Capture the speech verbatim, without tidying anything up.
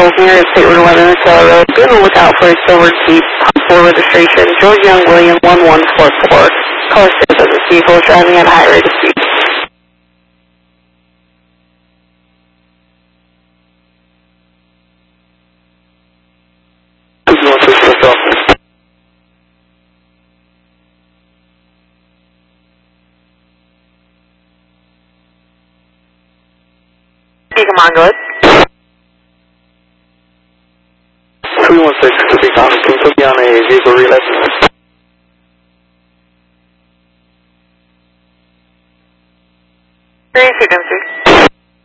vehicles near State Route eleven and Seller Road. Be on the lookout for a silver Jeep, full registration, George Young William one one four four. Caller says that this vehicle is driving at a high rate of speed. Come on, go ahead. three one six, to be honest, can you put me on a vehicle relay?